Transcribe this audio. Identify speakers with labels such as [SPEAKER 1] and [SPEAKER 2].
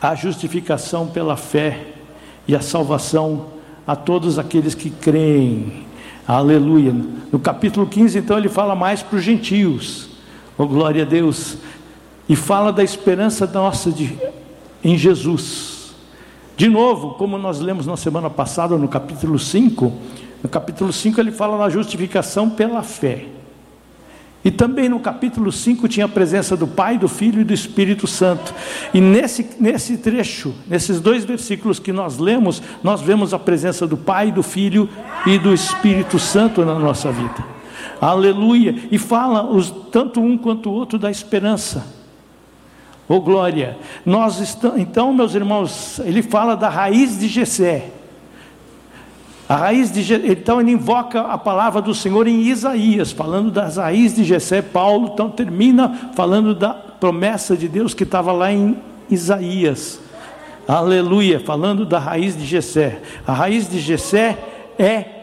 [SPEAKER 1] a justificação pela fé e a salvação a todos aqueles que creem. Aleluia. No capítulo 15, então, ele fala mais para os gentios. Oh, glória a Deus. E fala da esperança nossa em Jesus. De novo, como nós lemos na semana passada, no capítulo 5, ele fala da justificação pela fé. E também no capítulo 5 tinha a presença do Pai, do Filho e do Espírito Santo. E nesse trecho, nesses 2 versículos que nós lemos, nós vemos a presença do Pai, do Filho e do Espírito Santo na nossa vida. Aleluia. E fala tanto um quanto o outro da esperança. Oh, glória. Então, meus irmãos, ele fala da raiz de Jessé. Então ele invoca a palavra do Senhor em Isaías, falando das raízes de Jessé. Paulo então termina falando da promessa de Deus que estava lá em Isaías. Aleluia, falando da raiz de Jessé. A raiz de Jessé é